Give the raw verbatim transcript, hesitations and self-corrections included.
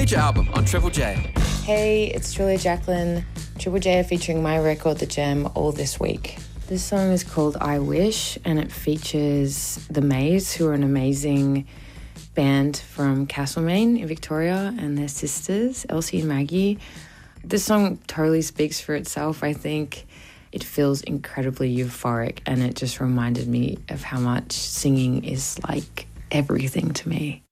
Future album on Triple J. Hey, it's Julia Jacqueline. Triple J are featuring my record, The Gem, all this week. This song is called I Wish, and it features The Mays, who are an amazing band from Castlemaine in Victoria, and their sisters, Elsie and Maggie. This song totally speaks for itself, I think. It feels incredibly euphoric, and it just reminded me of how much singing is like everything to me.